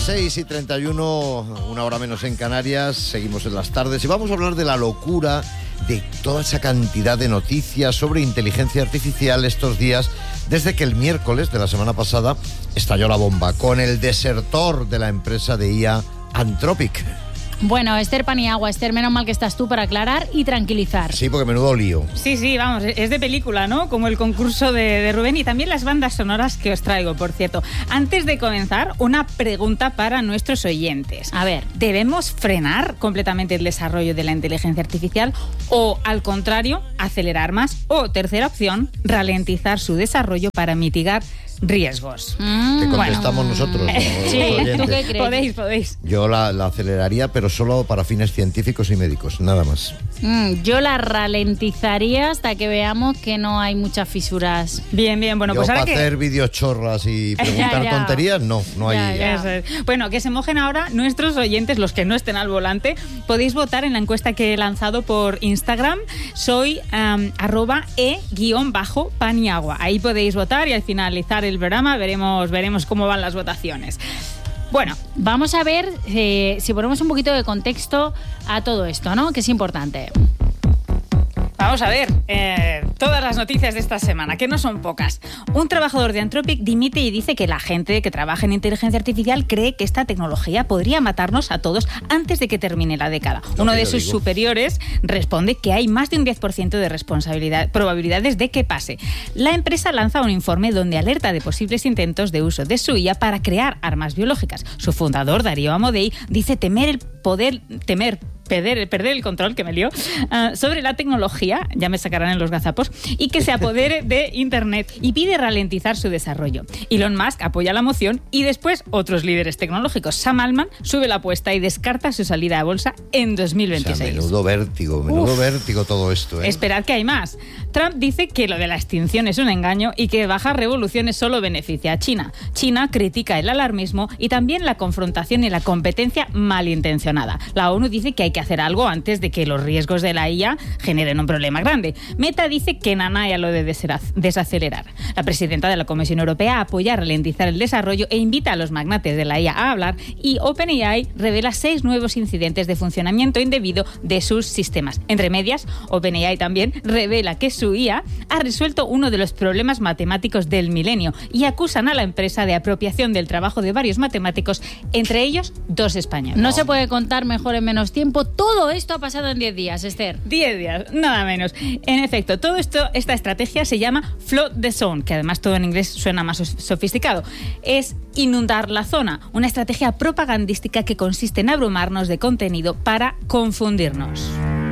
6:31, una hora menos en Canarias, seguimos en las tardes y vamos a hablar de la locura de toda esa cantidad de noticias sobre inteligencia artificial estos días, desde que el miércoles de la semana pasada estalló la bomba con el desertor de la empresa de IA Anthropic. Bueno, Esther Paniagua, Esther, menos mal que estás tú para aclarar y tranquilizar. Sí, porque menudo lío. Sí, vamos, es de película, ¿no? Como el concurso de Rubén y también las bandas sonoras que os traigo, por cierto. Antes de comenzar, una pregunta para nuestros oyentes. A ver. ¿Debemos frenar completamente el desarrollo de la inteligencia artificial o, al contrario, acelerar más? O, tercera opción, ralentizar su desarrollo para mitigar riesgos. Que contestamos nosotros. Sí, ¿tú qué crees? Podéis. Yo la aceleraría, pero solo para fines científicos y médicos, nada más. Yo la ralentizaría hasta que veamos que no hay muchas fisuras. Bien, bueno, Yo pues ahora para hacer videochorras y preguntar Ya. tonterías, no hay. Ya. Eso es. Bueno, que se mojen ahora nuestros oyentes, los que no estén al volante. Podéis votar en la encuesta que he lanzado por Instagram. Soy @e_paniagua. Ahí podéis votar y al finalizar el programa veremos cómo van las votaciones. Bueno, Vamos a ver si ponemos un poquito de contexto a todo esto, ¿no? Que es importante. vamos a ver todas las noticias de esta semana, que no son pocas. Un trabajador de Anthropic dimite y dice que la gente que trabaja en inteligencia artificial cree que esta tecnología podría matarnos a todos antes de que termine la década. Uno de sus superiores responde que hay más de un 10% de probabilidades de que pase. La empresa lanza un informe donde alerta de posibles intentos de uso de su IA para crear armas biológicas. Su fundador, Darío Amodei, dice perder el control, que me lío, sobre la tecnología, ya me sacarán en los gazapos, y que se apodere de Internet, y pide ralentizar su desarrollo. Elon Musk apoya la moción y después otros líderes tecnológicos. Sam Altman sube la apuesta y descarta su salida a bolsa en 2026. O sea, menudo vértigo todo esto, ¿eh? Esperad que hay más. Trump dice que lo de la extinción es un engaño y que bajar revoluciones solo beneficia a China. China critica el alarmismo y también la confrontación y la competencia malintencionada. La ONU dice que hay que hacer algo antes de que los riesgos de la IA generen un problema grande. Meta dice que nada lo de desacelerar. La presidenta de la Comisión Europea apoya ralentizar el desarrollo e invita a los magnates de la IA a hablar, y OpenAI revela 6 nuevos incidentes de funcionamiento indebido de sus sistemas. Entre medias, OpenAI también revela que su IA ha resuelto uno de los problemas matemáticos del milenio y acusan a la empresa de apropiación del trabajo de varios matemáticos, entre ellos 2 españoles. No se puede contar mejor en menos tiempo. Todo esto ha pasado en 10 días, Esther. 10 días, nada menos. En efecto, esta estrategia se llama Flood the Zone, que además todo en inglés suena más sofisticado. Es inundar la zona, una estrategia propagandística que consiste en abrumarnos de contenido para confundirnos.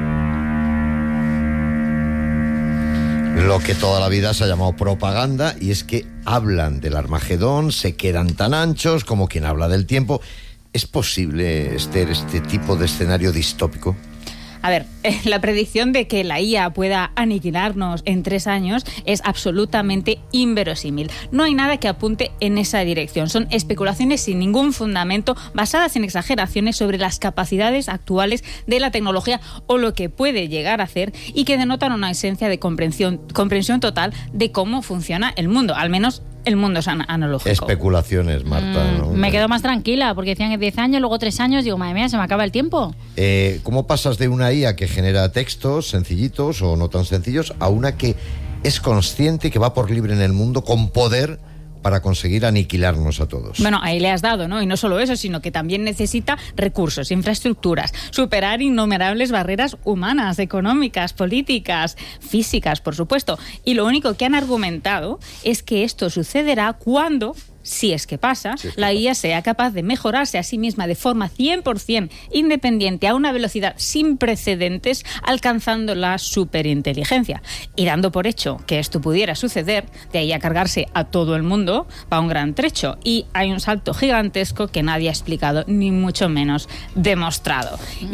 Lo que toda la vida se ha llamado propaganda, y es que hablan del Armagedón, se quedan tan anchos como quien habla del tiempo. ¿Es posible, Esther, este tipo de escenario distópico? A ver, la predicción de que la IA pueda aniquilarnos en 3 años es absolutamente inverosímil. No hay nada que apunte en esa dirección. Son especulaciones sin ningún fundamento, basadas en exageraciones sobre las capacidades actuales de la tecnología o lo que puede llegar a hacer, y que denotan una esencia de comprensión total de cómo funciona el mundo, al menos el mundo es analógico. Especulaciones, Marta. ¿No? Me quedo más tranquila, porque decían que 10 años, luego 3 años, digo, madre mía, se me acaba el tiempo. ¿Cómo pasas de una IA que genera textos sencillitos o no tan sencillos a una que es consciente y que va por libre en el mundo con poder para conseguir aniquilarnos a todos? Bueno, ahí le has dado, ¿no? Y no solo eso, sino que también necesita recursos, infraestructuras, superar innumerables barreras humanas, económicas, políticas, físicas, por supuesto. Y lo único que han argumentado es que esto sucederá cuando, si es que pasa, la IA sea capaz de mejorarse a sí misma de forma 100% independiente a una velocidad sin precedentes, alcanzando la superinteligencia. Y dando por hecho que esto pudiera suceder, de ahí a cargarse a todo el mundo, va un gran trecho. Y hay un salto gigantesco que nadie ha explicado, ni mucho menos demostrado. Y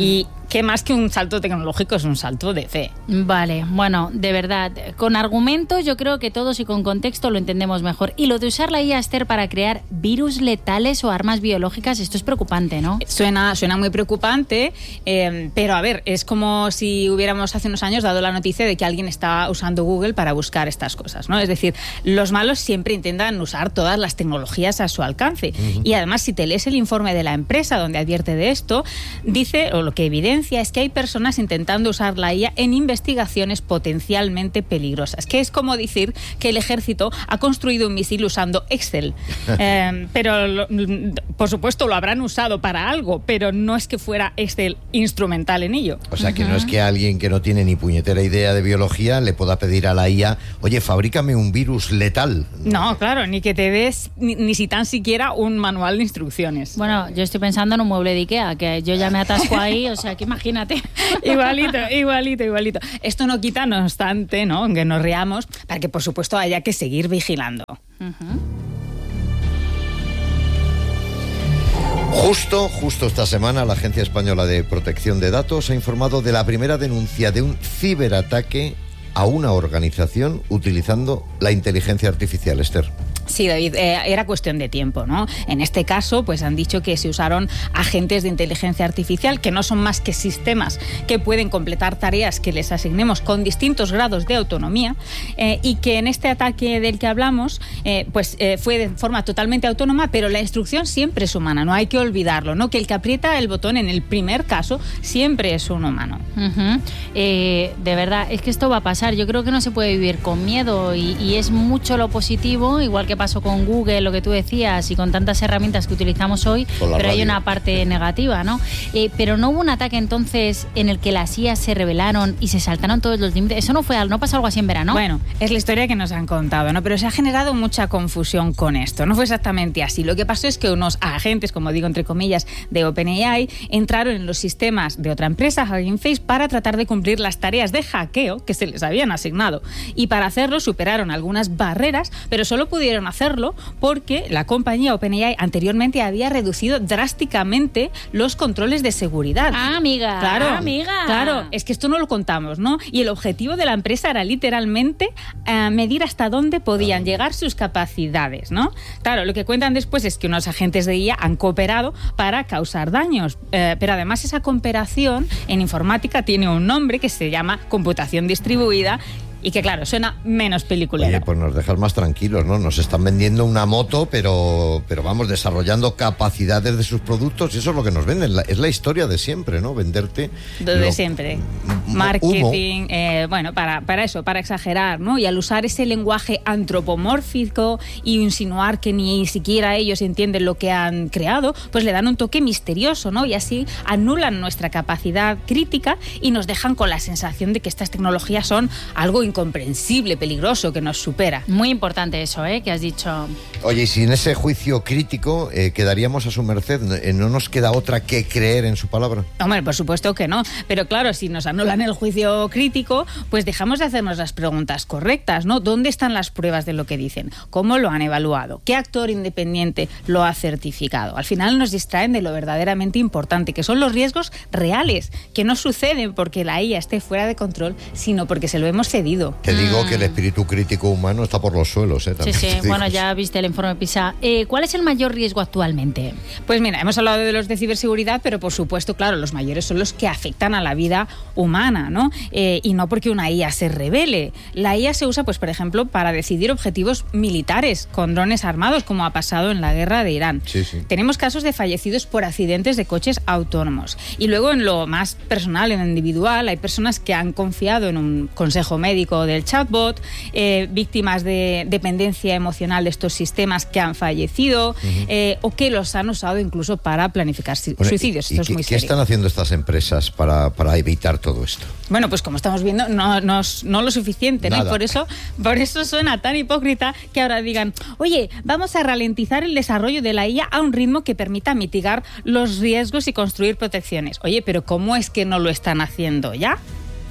que más que un salto tecnológico es un salto de fe. Vale, bueno, de verdad, con argumentos yo creo que todos y con contexto lo entendemos mejor. Y lo de usar la IA, Esther, para crear virus letales o armas biológicas, esto es preocupante, ¿no? Suena muy preocupante, pero a ver, es como si hubiéramos hace unos años dado la noticia de que alguien estaba usando Google para buscar estas cosas, ¿no? Es decir, los malos siempre intentan usar todas las tecnologías a su alcance. Y además, si te lees el informe de la empresa donde advierte de esto, dice, o lo que evidencia, es que hay personas intentando usar la IA en investigaciones potencialmente peligrosas, que es como decir que el ejército ha construido un misil usando Excel. Pero, por supuesto, lo habrán usado para algo, pero no es que fuera Excel instrumental en ello. O sea, que no es que alguien que no tiene ni puñetera idea de biología le pueda pedir a la IA, oye, fabrícame un virus letal. No, claro, ni que te des ni si tan siquiera un manual de instrucciones. Bueno, yo estoy pensando en un mueble de Ikea, que yo ya me atasco ahí, o sea, que imagínate. Igualito. Esto no quita, no obstante, ¿no?, que nos riamos, para que, por supuesto, haya que seguir vigilando. Justo esta semana la Agencia Española de Protección de Datos ha informado de la primera denuncia de un ciberataque a una organización utilizando la inteligencia artificial, Esther. Sí, David, era cuestión de tiempo, ¿no? En este caso, pues han dicho que se usaron agentes de inteligencia artificial, que no son más que sistemas que pueden completar tareas que les asignemos con distintos grados de autonomía, y que en este ataque del que hablamos, fue de forma totalmente autónoma, pero la instrucción siempre es humana, no hay que olvidarlo, ¿no? Que el que aprieta el botón en el primer caso siempre es un humano. De verdad, es que esto va a pasar. Yo creo que no se puede vivir con miedo y es mucho lo positivo, igual que pasó con Google, lo que tú decías, y con tantas herramientas que utilizamos hoy, pero hay una parte negativa, ¿no? Pero no hubo un ataque entonces en el que las IA se rebelaron y se saltaron todos los límites. Eso no pasó algo así en verano. Bueno, es la historia que nos han contado, ¿no? Pero se ha generado mucha confusión con esto. No fue exactamente así. Lo que pasó es que unos agentes, como digo entre comillas, de OpenAI, entraron en los sistemas de otra empresa, Hugging Face, para tratar de cumplir las tareas de hackeo que se les habían asignado. Y para hacerlo superaron algunas barreras, pero solo pudieron hacerlo porque la compañía OpenAI anteriormente había reducido drásticamente los controles de seguridad. Amiga. Claro, es que esto no lo contamos, ¿no? Y el objetivo de la empresa era literalmente medir hasta dónde podían llegar sus capacidades, ¿no? Claro, lo que cuentan después es que unos agentes de IA han cooperado para causar daños, pero además esa cooperación en informática tiene un nombre que se llama computación distribuida, y que, claro, suena menos peliculero. Oye, pues nos dejas más tranquilos, ¿no? Nos están vendiendo una moto, pero vamos, desarrollando capacidades de sus productos, y eso es lo que nos venden. Es la historia de siempre, ¿no? Venderte... De siempre. Marketing, para eso, para exagerar, ¿no? Y al usar ese lenguaje antropomórfico y insinuar que ni siquiera ellos entienden lo que han creado, pues le dan un toque misterioso, ¿no? Y así anulan nuestra capacidad crítica y nos dejan con la sensación de que estas tecnologías son algo incomprensible, peligroso, que nos supera. Muy importante eso, que has dicho. Oye, y si en ese juicio crítico quedaríamos a su merced, ¿no nos queda otra que creer en su palabra? Hombre, por supuesto que no, pero claro, si nos anulan el juicio crítico, pues dejamos de hacernos las preguntas correctas, ¿no? ¿Dónde están las pruebas de lo que dicen? ¿Cómo lo han evaluado? ¿Qué actor independiente lo ha certificado? Al final nos distraen de lo verdaderamente importante, que son los riesgos reales, que no suceden porque la IA esté fuera de control, sino porque se lo hemos cedido. Te digo que el espíritu crítico humano está por los suelos, Sí, bueno, ya viste el informe PISA. ¿Cuál es el mayor riesgo actualmente? Pues mira, hemos hablado de los de ciberseguridad, pero por supuesto, claro, los mayores son los que afectan a la vida humana, ¿no? Y no porque una IA se rebele. La IA se usa, pues, por ejemplo, para decidir objetivos militares con drones armados, como ha pasado en la guerra de Irán. Sí. Tenemos casos de fallecidos por accidentes de coches autónomos. Y luego, en lo más personal, en lo individual, hay personas que han confiado en un consejo médico del chatbot, víctimas de dependencia emocional de estos sistemas que han fallecido, o que los han usado incluso para planificar suicidios. Esto es muy serio. ¿Qué están haciendo estas empresas para evitar todo esto? Bueno, pues como estamos viendo, no lo suficiente, ¿no? Y por eso suena tan hipócrita que ahora digan, oye, vamos a ralentizar el desarrollo de la IA a un ritmo que permita mitigar los riesgos y construir protecciones. Oye, pero ¿cómo es que no lo están haciendo ya?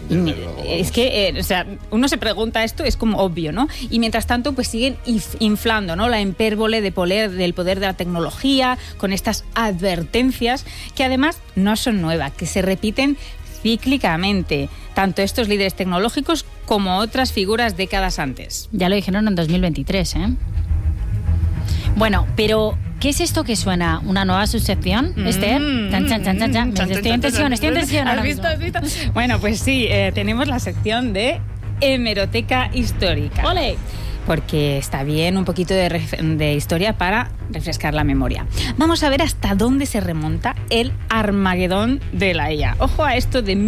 Es que, uno se pregunta esto, es como obvio, ¿no? Y mientras tanto, pues siguen inflando, ¿no?, la hipérbole del poder de la tecnología, con estas advertencias que además no son nuevas, que se repiten cíclicamente, tanto estos líderes tecnológicos como otras figuras décadas antes. Ya lo dijeron en 2023, ¿eh? Bueno, pero ¿qué es esto que suena? ¿Una nueva subsección, Esther? Estoy en tensión. ¿Has visto? Bueno, pues sí, tenemos la sección de hemeroteca histórica. ¡Ole! Porque está bien un poquito de historia para refrescar la memoria. Vamos a ver hasta dónde se remonta el Armagedón de la IA. Ojo a esto de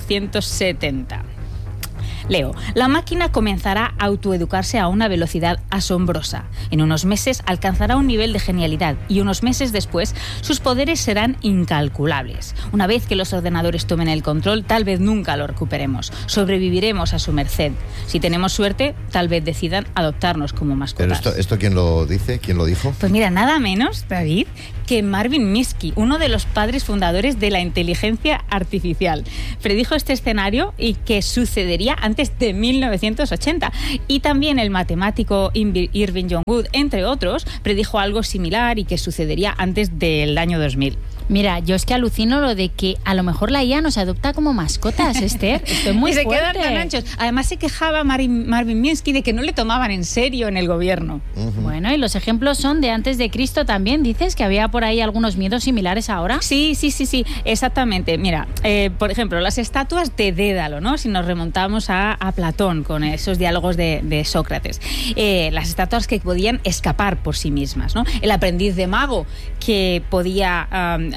1970. Leo, la máquina comenzará a autoeducarse a una velocidad asombrosa. En unos meses alcanzará un nivel de genialidad y unos meses después sus poderes serán incalculables. Una vez que los ordenadores tomen el control, tal vez nunca lo recuperemos. Sobreviviremos a su merced. Si tenemos suerte, tal vez decidan adoptarnos como mascotas. ¿Pero esto quién lo dice? ¿Quién lo dijo? Pues mira, nada menos, David, que Marvin Minsky, uno de los padres fundadores de la inteligencia artificial. Predijo este escenario y que sucedería antes de 1980. Y también el matemático Irving John Wood, entre otros, predijo algo similar y que sucedería antes del año 2000. Mira, yo es que alucino lo de que a lo mejor la IA nos adopta como mascotas, Esther. Esto es muy y se fuerte. Quedan tan anchos. Además se quejaba Marvin Minsky de que no le tomaban en serio en el gobierno. Bueno, y los ejemplos son de antes de Cristo también. ¿Dices que había por ahí algunos miedos similares ahora? Sí, exactamente. Mira, por ejemplo, las estatuas de Dédalo, ¿no? Si nos remontamos a Platón con esos diálogos de Sócrates. Las estatuas que podían escapar por sí mismas, ¿no? El aprendiz de mago que podía...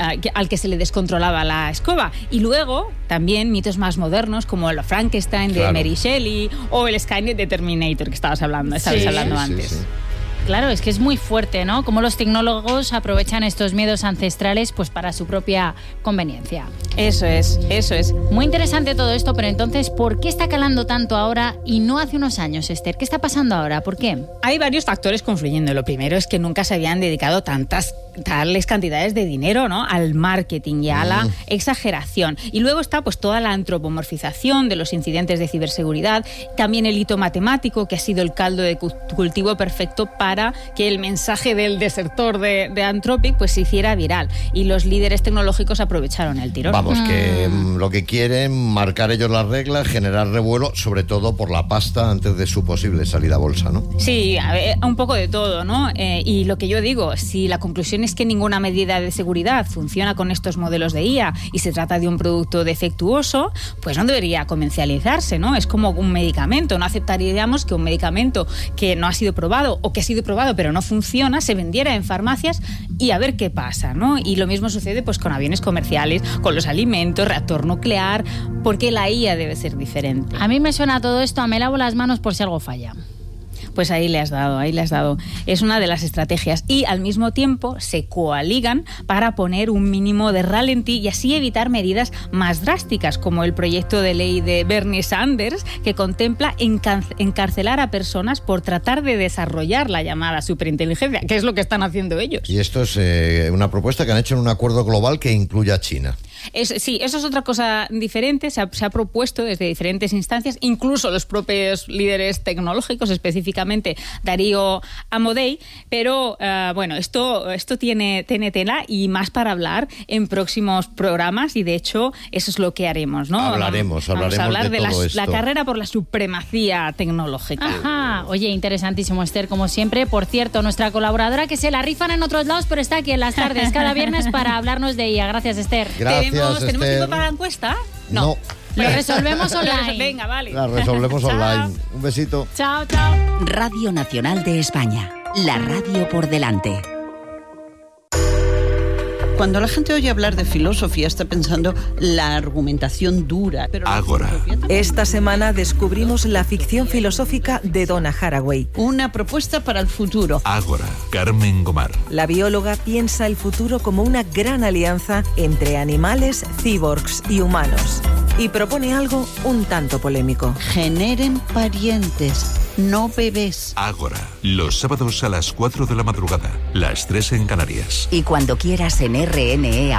al que se le descontrolaba la escoba. Y luego también mitos más modernos como el Frankenstein de Mary Shelley o el Skynet de Terminator que estabas hablando antes. Sí. Claro, es que es muy fuerte, ¿no? Cómo los tecnólogos aprovechan estos miedos ancestrales pues para su propia conveniencia. Eso es. Muy interesante todo esto, pero entonces, ¿por qué está calando tanto ahora y no hace unos años, Esther? ¿Qué está pasando ahora? ¿Por qué? Hay varios factores confluyendo. Lo primero es que nunca se habían dedicado tales cantidades de dinero, ¿no?, al marketing y a la exageración. Y luego está pues toda la antropomorfización de los incidentes de ciberseguridad, también el hito matemático, que ha sido el caldo de cultivo perfecto para que el mensaje del desertor de Anthropic pues se hiciera viral. Y los líderes tecnológicos aprovecharon el tirón. Vamos, que lo que quieren, marcar ellos las reglas, generar revuelo, sobre todo por la pasta antes de su posible salida a bolsa, ¿no? Sí, un poco de todo, ¿no? Y lo que yo digo, si la conclusión es que ninguna medida de seguridad funciona con estos modelos de IA y se trata de un producto defectuoso, pues no debería comercializarse, ¿no? Es como un medicamento. No aceptaríamos que un medicamento que no ha sido probado o que ha sido probado pero no funciona se vendiera en farmacias y a ver qué pasa, ¿no? Y lo mismo sucede pues con aviones comerciales, con los alimentos, reactor nuclear, porque la IA debe ser diferente. A mí me suena todo esto a me lavo las manos por si algo falla. Pues ahí le has dado. Es una de las estrategias. Y al mismo tiempo se coaligan para poner un mínimo de ralentí y así evitar medidas más drásticas, como el proyecto de ley de Bernie Sanders, que contempla encarcelar a personas por tratar de desarrollar la llamada superinteligencia, que es lo que están haciendo ellos. Y esto es una propuesta que han hecho en un acuerdo global que incluye a China. Sí, eso es otra cosa diferente. Se ha propuesto desde diferentes instancias, incluso los propios líderes tecnológicos, específicamente Darío Amodei, pero bueno, esto tiene tela y más para hablar en próximos programas y de hecho eso es lo que haremos, ¿no? Hablaremos Vamos a hablar de todo esto. La carrera por la supremacía tecnológica. Ajá, oye, interesantísimo, Esther, como siempre. Por cierto, nuestra colaboradora que se la rifan en otros lados, pero está aquí en las tardes cada viernes para hablarnos de ella. Gracias, Esther. Gracias. ¿Tenemos tiempo para la encuesta? No. Lo resolvemos online. Venga, vale. La resolvemos online. Un besito. Chao. Radio Nacional de España. La radio por delante. Cuando la gente oye hablar de filosofía está pensando la argumentación dura. Pero Ágora. Esta semana descubrimos la ficción filosófica de Donna Haraway. Una propuesta para el futuro. Ágora. Carmen Gomar. La bióloga piensa el futuro como una gran alianza entre animales, cyborgs y humanos. Y propone algo un tanto polémico. Generen parientes, no bebés. Ágora. Los sábados a las 4 de la madrugada, las 3 en Canarias. Y cuando quieras en RNE